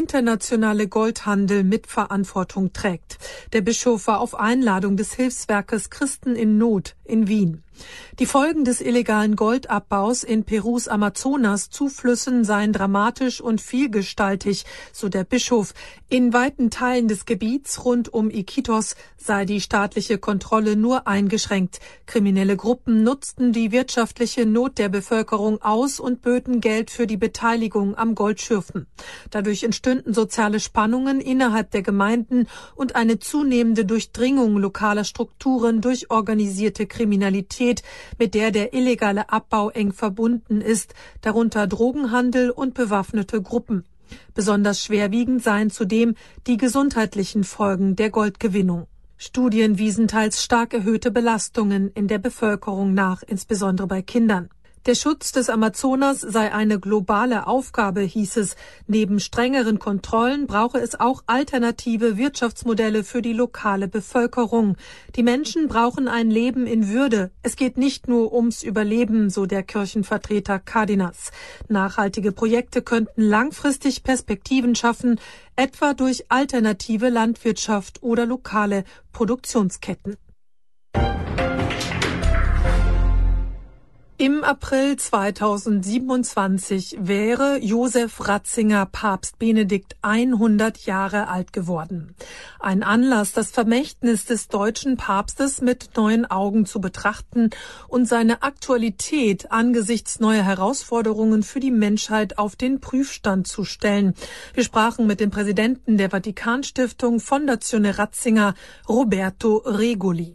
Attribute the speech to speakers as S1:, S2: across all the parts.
S1: internationale Goldhandel Mitverantwortung trägt. Der Bischof war auf Einladung des Hilfswerkes Christen in Not in Wien. Die Folgen des illegalen Goldabbaus in Perus Amazonas-Zuflüssen seien dramatisch und vielgestaltig, so der Bischof. In weiten Teilen des Gebiets rund um Iquitos sei die staatliche Kontrolle nur eingeschränkt. Kriminelle Gruppen nutzten die wirtschaftliche Not der Bevölkerung aus und böten Geld für die Beteiligung am Goldschürfen. Dadurch entstünden soziale Spannungen innerhalb der Gemeinden und eine zunehmende Durchdringung lokaler Strukturen durch organisierte Kriminalität, mit der illegale Abbau eng verbunden ist, darunter Drogenhandel und bewaffnete Gruppen. Besonders schwerwiegend seien zudem die gesundheitlichen Folgen der Goldgewinnung. Studien wiesen teils stark erhöhte Belastungen in der Bevölkerung nach, insbesondere bei Kindern. Der Schutz des Amazonas sei eine globale Aufgabe, hieß es. Neben strengeren Kontrollen brauche es auch alternative Wirtschaftsmodelle für die lokale Bevölkerung. Die Menschen brauchen ein Leben in Würde. Es geht nicht nur ums Überleben, so der Kirchenvertreter Cardenas. Nachhaltige Projekte könnten langfristig Perspektiven schaffen, etwa durch alternative Landwirtschaft oder lokale Produktionsketten. Im April 2027 wäre Josef Ratzinger Papst Benedikt 100 Jahre alt geworden. Ein Anlass, das Vermächtnis des deutschen Papstes mit neuen Augen zu betrachten und seine Aktualität angesichts neuer Herausforderungen für die Menschheit auf den Prüfstand zu stellen. Wir sprachen mit dem Präsidenten der Vatikanstiftung Fondazione Ratzinger, Roberto Regoli.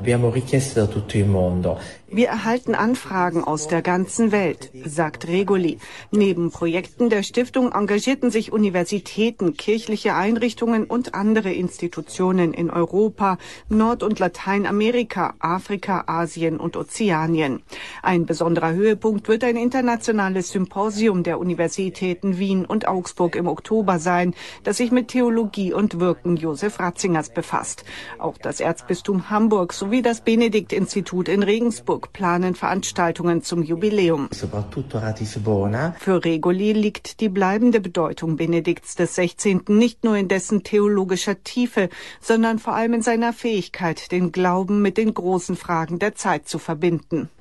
S2: Wir erhalten Anfragen aus der ganzen Welt, sagt Regoli. Neben Projekten der Stiftung engagierten sich Universitäten, kirchliche Einrichtungen und andere Institutionen in Europa, Nord- und Lateinamerika, Afrika, Asien und Ozeanien. Ein besonderer Höhepunkt wird ein internationales Symposium der Universitäten Wien und Augsburg im Oktober sein, das sich mit Theologie und Wirken Josef Ratzingers befasst. Auch das Erzbistum Hamburg sowie das Benedikt-Institut in Regensburg planen Veranstaltungen zum Jubiläum. Für Regoli liegt die bleibende Bedeutung Benedikts XVI. Nicht nur in dessen theologischer Tiefe, sondern vor allem in seiner Fähigkeit, den Glauben mit den großen Fragen der Zeit zu verbinden.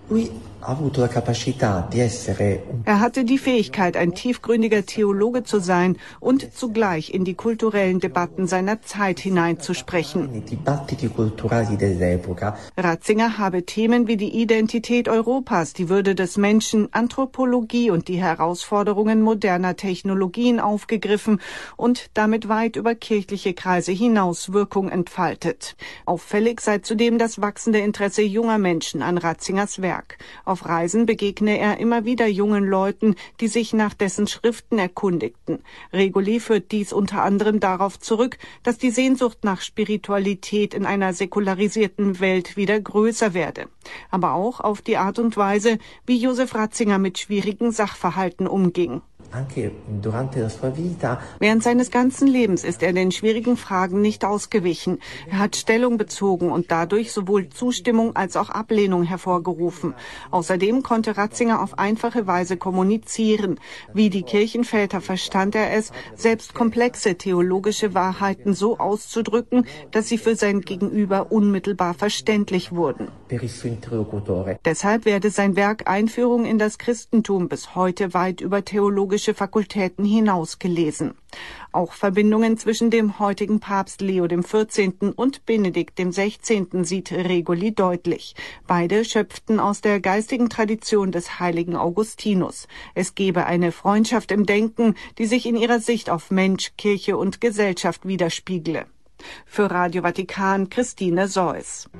S2: Er hatte die Fähigkeit, ein tiefgründiger Theologe zu sein und zugleich in die kulturellen Debatten seiner Zeit hineinzusprechen. Ratzinger habe Themen wie die Identität Europas, die Würde des Menschen, Anthropologie und die Herausforderungen moderner Technologien aufgegriffen und damit weit über kirchliche Kreise hinaus Wirkung entfaltet. Auffällig sei zudem das wachsende Interesse junger Menschen an Ratzingers Werk. Auf Reisen begegne er immer wieder jungen Leuten, die sich nach dessen Schriften erkundigten. Regoli führt dies unter anderem darauf zurück, dass die Sehnsucht nach Spiritualität in einer säkularisierten Welt wieder größer werde. Aber auch auf die Art und Weise, wie Josef Ratzinger mit schwierigen Sachverhalten umging. Während seines ganzen Lebens ist er den schwierigen Fragen nicht ausgewichen. Er hat Stellung bezogen und dadurch sowohl Zustimmung als auch Ablehnung hervorgerufen. Außerdem konnte Ratzinger auf einfache Weise kommunizieren. Wie die Kirchenväter verstand er es, selbst komplexe theologische Wahrheiten so auszudrücken, dass sie für sein Gegenüber unmittelbar verständlich wurden. Deshalb werde sein Werk Einführung in das Christentum bis heute weit über theologische Fakultäten hinaus gelesen. Auch Verbindungen zwischen dem heutigen Papst Leo XIV. Und Benedikt XVI. Sieht Regoli deutlich. Beide schöpften aus der geistigen Tradition des heiligen Augustinus. Es gebe eine Freundschaft im Denken, die sich in ihrer Sicht auf Mensch, Kirche und Gesellschaft widerspiegle. Für Radio Vatikan Christine Seuss.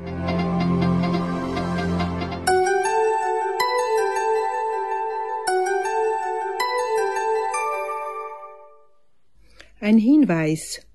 S3: Ein Hinweis: